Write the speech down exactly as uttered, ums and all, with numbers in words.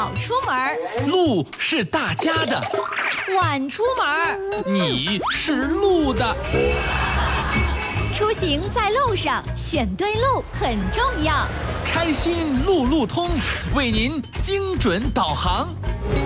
早出门， 路是大家的； 晚出门， 你是路的。 出行在路上，选对路很重要。 开心路路通，为您精准导航。